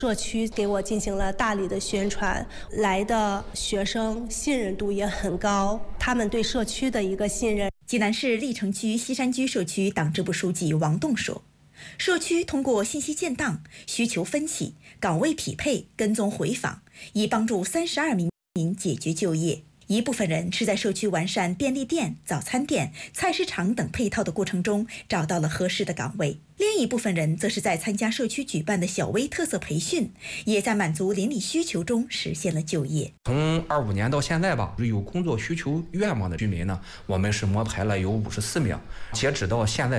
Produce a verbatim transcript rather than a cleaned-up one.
社区给我进行了大力的宣传，来的学生信任度也很高，他们对社区的一个信任。 济南市历城区西山居社区党支部书记王栋说，社区通过信息建档、需求分析、岗位匹配、跟踪回访，已帮助三十二名民解决就业。一部分人是在社区完善便利店、早餐店、菜市场等配套的过程中找到了合适的岗位，另一部分人则是在参加社区举办的小微特色培训，也在满足邻里需求中实现了就业。 从二五年到现在吧，有工作需求愿望的居民呢，我们是摸排了有五十四名，截止到现在